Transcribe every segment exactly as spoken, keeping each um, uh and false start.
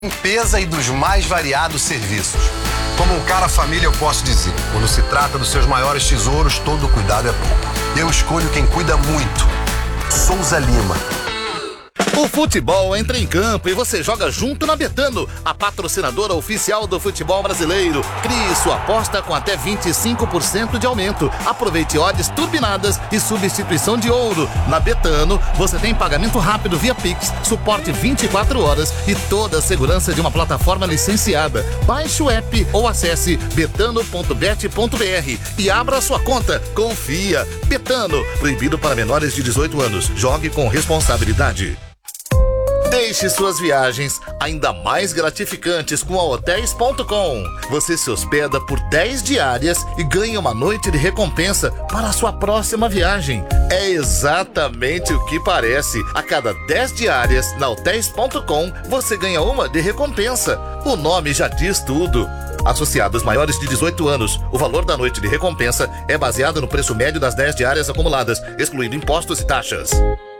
Limpeza e dos mais variados serviços. Como um cara família, eu posso dizer, quando se trata dos seus maiores tesouros, todo cuidado é pouco. Eu escolho quem cuida muito. Souza Lima. O futebol entra em campo e você joga junto na Betano, a patrocinadora oficial do futebol brasileiro. Crie sua aposta com até vinte e cinco por cento de aumento. Aproveite odds turbinadas e substituição de ouro. Na Betano, você tem pagamento rápido via Pix, suporte vinte e quatro horas e toda a segurança de uma plataforma licenciada. Baixe o app ou acesse betano ponto bet ponto br e abra sua conta. Confia. Betano, proibido para menores de dezoito anos. Jogue com responsabilidade. Deixe suas viagens ainda mais gratificantes com a hotéis ponto com. Você se hospeda por dez diárias e ganha uma noite de recompensa para a sua próxima viagem. É exatamente o que parece. A cada dez diárias na hotéis ponto com, você ganha uma de recompensa. O nome já diz tudo. Associados maiores de dezoito anos, o valor da noite de recompensa é baseado no preço médio das dez diárias acumuladas, excluindo impostos e taxas.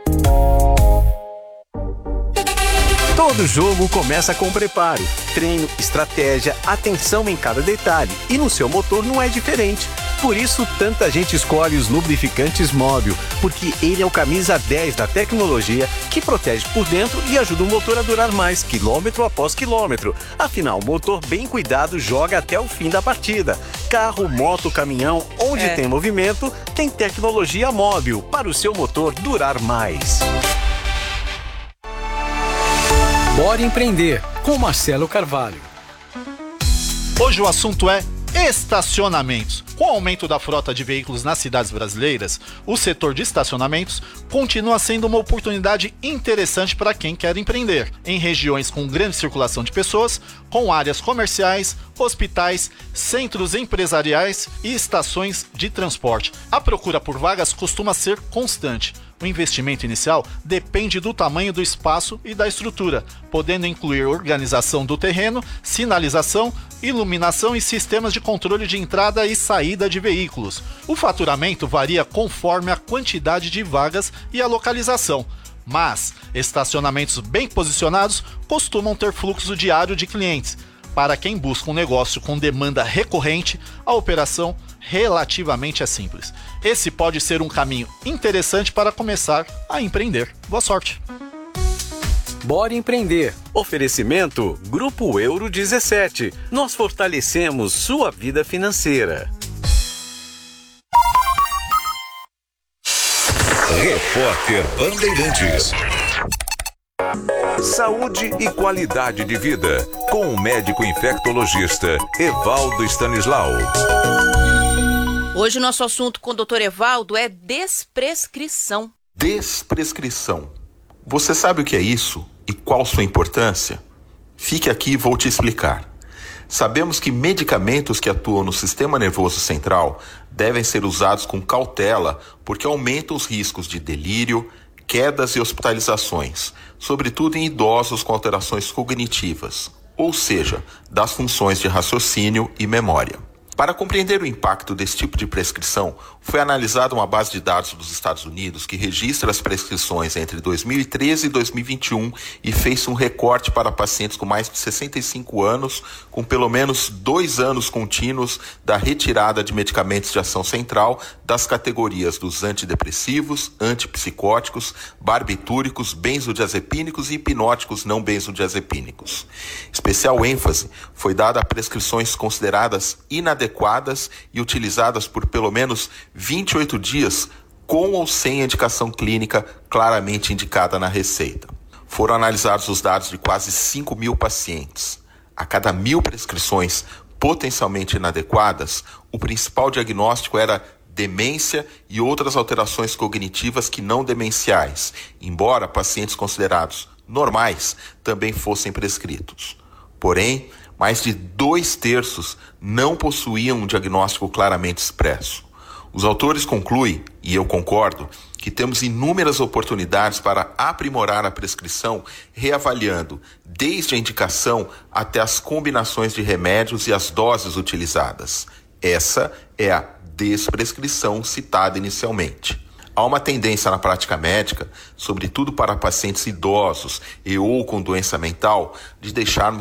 Todo jogo começa com preparo, treino, estratégia, atenção em cada detalhe. E no seu motor não é diferente. Por isso, tanta gente escolhe os lubrificantes Móbil, porque ele é o camisa dez da tecnologia que protege por dentro e ajuda o motor a durar mais, quilômetro após quilômetro. Afinal, o motor bem cuidado joga até o fim da partida. Carro, moto, caminhão, onde é. tem movimento, tem tecnologia Móbil para o seu motor durar mais. Bora Empreender, com Marcelo Carvalho. Hoje o assunto é estacionamentos. Com o aumento da frota de veículos nas cidades brasileiras, o setor de estacionamentos continua sendo uma oportunidade interessante para quem quer empreender. Em regiões com grande circulação de pessoas, com áreas comerciais, hospitais, centros empresariais e estações de transporte. A procura por vagas costuma ser constante. O investimento inicial depende do tamanho do espaço e da estrutura, podendo incluir organização do terreno, sinalização, iluminação e sistemas de controle de entrada e saída de veículos. O faturamento varia conforme a quantidade de vagas e a localização, mas estacionamentos bem posicionados costumam ter fluxo diário de clientes. Para quem busca um negócio com demanda recorrente, a operação relativamente é simples. Esse pode ser um caminho interessante para começar a empreender. Boa sorte! Bora Empreender. Oferecimento Grupo Euro dezessete. Nós fortalecemos sua vida financeira. Repórter Bandeirantes. Saúde e qualidade de vida, com o médico infectologista Evaldo Stanislau. Hoje o nosso assunto com o doutor Evaldo é desprescrição. Desprescrição. Você sabe o que é isso e qual sua importância? Fique aqui e vou te explicar. Sabemos que medicamentos que atuam no sistema nervoso central devem ser usados com cautela porque aumentam os riscos de delírio, quedas e hospitalizações, sobretudo em idosos com alterações cognitivas, ou seja, das funções de raciocínio e memória. Para compreender o impacto desse tipo de prescrição, foi analisada uma base de dados dos Estados Unidos que registra as prescrições entre dois mil e treze e dois mil e vinte e um e fez um recorte para pacientes com mais de sessenta e cinco anos, com pelo menos dois anos contínuos da retirada de medicamentos de ação central das categorias dos antidepressivos, antipsicóticos, barbitúricos, benzodiazepínicos e hipnóticos não benzodiazepínicos. Especial ênfase foi dada a prescrições consideradas inadequadas e utilizadas por pelo menos vinte e oito dias com ou sem indicação clínica claramente indicada na receita. Foram analisados os dados de quase cinco mil pacientes. A cada mil prescrições potencialmente inadequadas, o principal diagnóstico era demência e outras alterações cognitivas que não demenciais, embora pacientes considerados normais também fossem prescritos. Porém, mais de dois terços não possuíam um diagnóstico claramente expresso. Os autores concluem, e eu concordo, que temos inúmeras oportunidades para aprimorar a prescrição, reavaliando desde a indicação até as combinações de remédios e as doses utilizadas. Essa é a desprescrição citada inicialmente. Há uma tendência na prática médica, sobretudo para pacientes idosos e ou com doença mental, de deixarmos